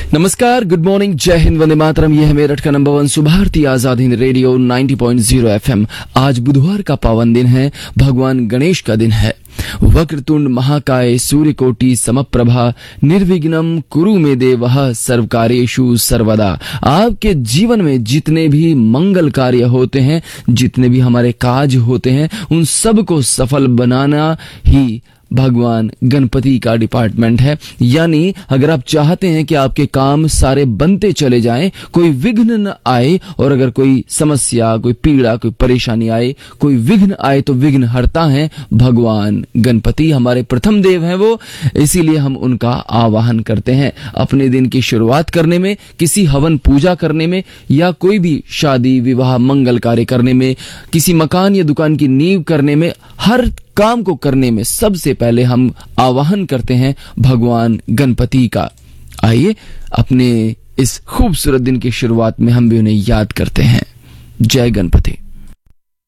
नमस्कार, good morning, जय हिंद, वंदे मातरम। ये है मेरठ का number 1 Subharti Azad Hind radio 90.0 FM। आज बुधवार का पावन दिन है, भगवान गणेश का दिन है। वक्रतुंड महाकाय सूर्यकोटि समप्रभा निर्विघ्नं कुरु मे देवः सर्वकार्येषु सर्वदा। आपके जीवन में जितने भी मंगल कार्य होते हैं, जितने भी हमारे काज होते हैं, उन सब को सफल बनाना ही भगवान गणपति का डिपार्टमेंट है। यानी अगर आप चाहते हैं कि आपके काम सारे बनते चले जाएं, कोई विघ्न न आए, और अगर कोई समस्या, कोई पीड़ा, कोई परेशानी आए, कोई विघ्न आए, तो विघ्न हरता है भगवान गणपति। हमारे प्रथम देव हैं वो, इसीलिए हम उनका आवाहन करते हैं। अपने दिन की शुरुआत करने में, किसी हवन पूजा करने में, या कोई भी शादी विवाह मंगल कार्य करने में, किसी मकान या दुकान की नींव करने में, हर काम को करने में सबसे पहले हम आवाहन करते हैं भगवान गणपति का। आइए अपने इस खूबसूरत दिन की शुरुआत में हम भी उन्हें याद करते हैं। जय गणपति।